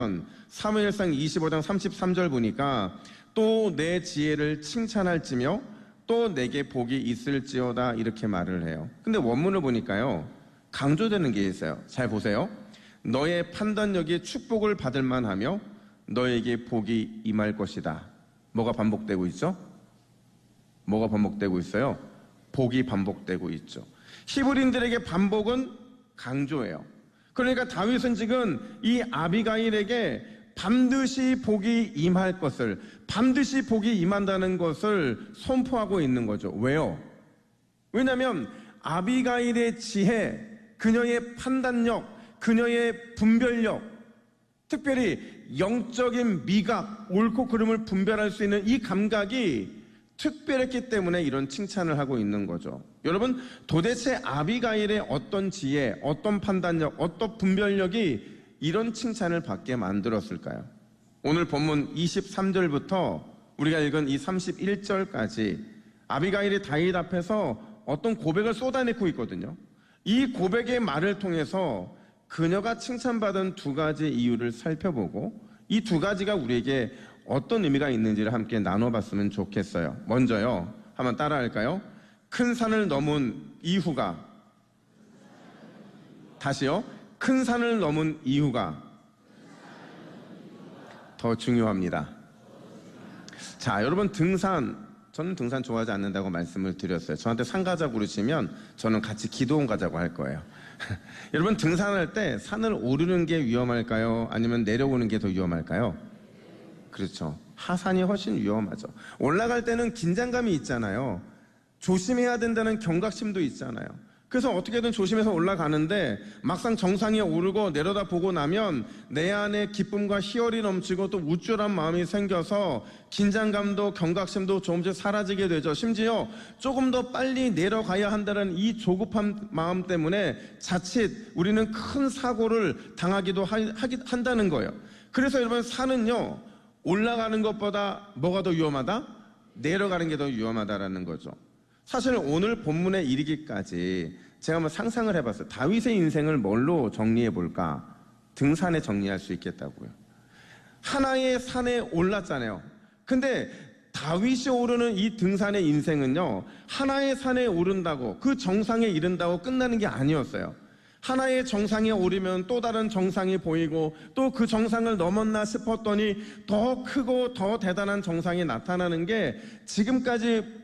사무엘상 25장 33절 보니까 또 내 지혜를 칭찬할지며 또 내게 복이 있을지어다 이렇게 말을 해요. 근데 원문을 보니까요, 강조되는 게 있어요. 잘 보세요. 너의 판단력이 축복을 받을 만하며 너에게 복이 임할 것이다. 뭐가 반복되고 있죠? 뭐가 반복되고 있어요? 복이 반복되고 있죠. 히브리인들에게 반복은 강조예요. 그러니까 다윗은 지금 이 아비가일에게 반드시 복이 임할 것을, 반드시 복이 임한다는 것을 선포하고 있는 거죠. 왜요? 왜냐하면 아비가일의 지혜, 그녀의 판단력, 그녀의 분별력, 특별히 영적인 미각, 옳고 그름을 분별할 수 있는 이 감각이 특별했기 때문에 이런 칭찬을 하고 있는 거죠. 여러분, 도대체 아비가일의 어떤 지혜, 어떤 판단력, 어떤 분별력이 이런 칭찬을 받게 만들었을까요? 오늘 본문 23절부터 우리가 읽은 이 31절까지 아비가일이 다윗 앞에서 어떤 고백을 쏟아내고 있거든요. 이 고백의 말을 통해서 그녀가 칭찬받은 두 가지 이유를 살펴보고 이 두 가지가 우리에게 어떤 의미가 있는지를 함께 나눠봤으면 좋겠어요. 먼저요, 한번 따라할까요? 큰 산을 넘은 이유가, 다시요, 큰 산을 넘은 이유가 더 중요합니다. 자, 여러분, 저는 등산 좋아하지 않는다고 말씀을 드렸어요. 저한테 산 가자고 그러시면 저는 같이 기도원 가자고 할 거예요. 여러분, 등산할 때 산을 오르는 게 위험할까요? 아니면 내려오는 게 더 위험할까요? 그렇죠. 하산이 훨씬 위험하죠. 올라갈 때는 긴장감이 있잖아요. 조심해야 된다는 경각심도 있잖아요. 그래서 어떻게든 조심해서 올라가는데 막상 정상에 오르고 내려다보고 나면 내 안에 기쁨과 희열이 넘치고 또 우쭐한 마음이 생겨서 긴장감도 경각심도 조금씩 사라지게 되죠. 심지어 조금 더 빨리 내려가야 한다는 이 조급한 마음 때문에 자칫 우리는 큰 사고를 당하기도 한다는 거예요. 그래서 여러분, 산은요, 올라가는 것보다 뭐가 더 위험하다? 내려가는 게 더 위험하다라는 거죠. 사실 오늘 본문에 이르기까지 제가 한번 상상을 해봤어요. 다윗의 인생을 뭘로 정리해 볼까? 등산에 정리할 수 있겠다고요. 하나의 산에 올랐잖아요. 근데 다윗이 오르는 이 등산의 인생은요, 하나의 산에 오른다고, 그 정상에 이른다고 끝나는 게 아니었어요. 하나의 정상에 오르면 또 다른 정상이 보이고 또 그 정상을 넘었나 싶었더니 더 크고 더 대단한 정상이 나타나는 게 지금까지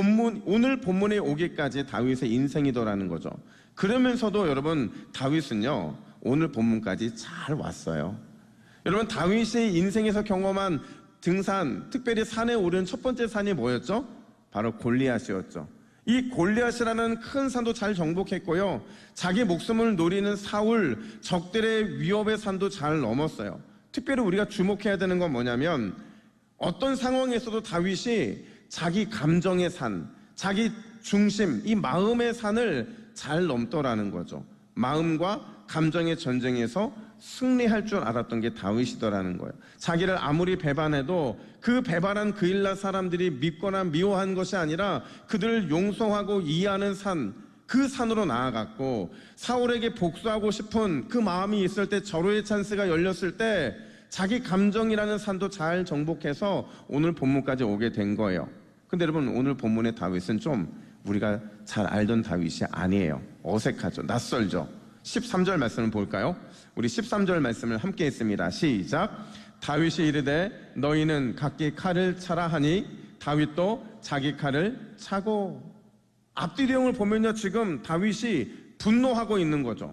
오늘 본문에 오기까지 다윗의 인생이더라는 거죠. 그러면서도 여러분, 다윗은요, 오늘 본문까지 잘 왔어요. 여러분, 다윗의 인생에서 경험한 등산, 특별히 산에 오른 첫 번째 산이 뭐였죠? 바로 골리앗이었죠. 이 골리앗이라는 큰 산도 잘 정복했고요, 자기 목숨을 노리는 사울, 적들의 위협의 산도 잘 넘었어요. 특별히 우리가 주목해야 되는 건 뭐냐면, 어떤 상황에서도 다윗이 자기 감정의 산, 자기 중심, 이 마음의 산을 잘 넘더라는 거죠. 마음과 감정의 전쟁에서 승리할 줄 알았던 게 다윗이더라는 거예요. 자기를 아무리 배반해도 그 배반한 그일라 사람들이 밉거나 미워한 것이 아니라 그들을 용서하고 이해하는 산, 그 산으로 나아갔고, 사울에게 복수하고 싶은 그 마음이 있을 때, 절호의 찬스가 열렸을 때 자기 감정이라는 산도 잘 정복해서 오늘 본문까지 오게 된 거예요. 근데 여러분, 오늘 본문의 다윗은 좀 우리가 잘 알던 다윗이 아니에요. 어색하죠. 낯설죠. 13절 말씀을 볼까요? 우리 13절 말씀을 함께 했습니다. 시작. 다윗이 이르되 너희는 각기 칼을 차라 하니 다윗도 자기 칼을 차고. 앞뒤 내용을 보면요, 지금 다윗이 분노하고 있는 거죠.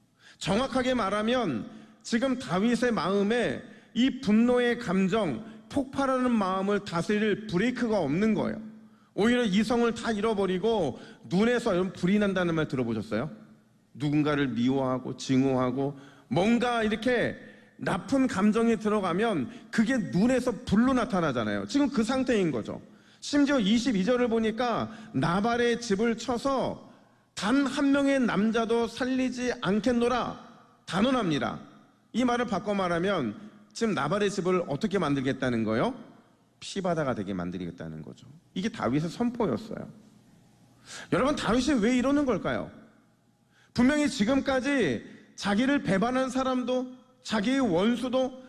정확하게 말하면 지금 다윗의 마음에 이 분노의 감정, 폭발하는 마음을 다스릴 브레이크가 없는 거예요. 오히려 이성을 다 잃어버리고 눈에서, 여러분, 불이 난다는 말 들어보셨어요? 누군가를 미워하고 증오하고 뭔가 이렇게 나쁜 감정이 들어가면 그게 눈에서 불로 나타나잖아요. 지금 그 상태인 거죠. 심지어 22절을 보니까 나발의 집을 쳐서 단 한 명의 남자도 살리지 않겠노라 단언합니다. 이 말을 바꿔 말하면 지금 나발의 집을 어떻게 만들겠다는 거예요? 피바다가 되게 만들겠다는 거죠. 이게 다윗의 선포였어요. 여러분, 다윗이 왜 이러는 걸까요? 분명히 지금까지 자기를 배반한 사람도, 자기의 원수도